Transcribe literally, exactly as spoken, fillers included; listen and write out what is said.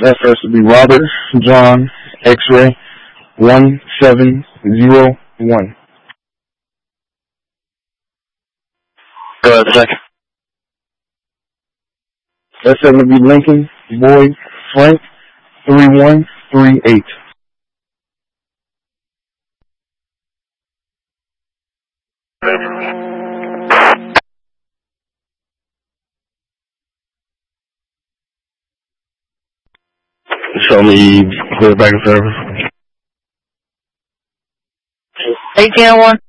That first would be Robert John X-ray one seven zero one. Go ahead, second. That second would be Lincoln Boyd Frank three one three eight. Show me clear back in service. eighteen oh one.